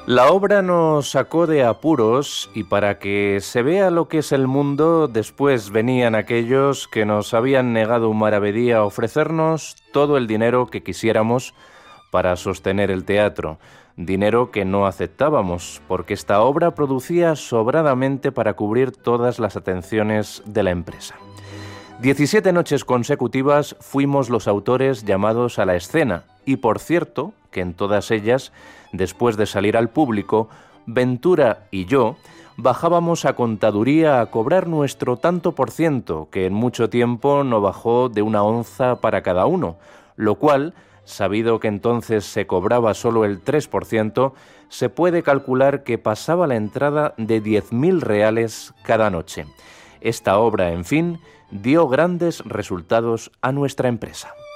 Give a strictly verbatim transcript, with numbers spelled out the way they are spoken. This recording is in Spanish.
La obra nos sacó de apuros y para que se vea lo que es el mundo, después venían aquellos que nos habían negado un maravedí a ofrecernos todo el dinero que quisiéramos para sostener el teatro, dinero que no aceptábamos, porque esta obra producía sobradamente para cubrir todas las atenciones de la empresa. Diecisiete noches consecutivas fuimos los autores llamados a la escena, y por cierto, que en todas ellas, después de salir al público, Ventura y yo bajábamos a contaduría a cobrar nuestro tanto por ciento, que en mucho tiempo no bajó de una onza para cada uno, lo cual, sabido que entonces se cobraba solo el tres por ciento, se puede calcular que pasaba la entrada de diez mil reales cada noche. Esta obra, en fin, dio grandes resultados a nuestra empresa.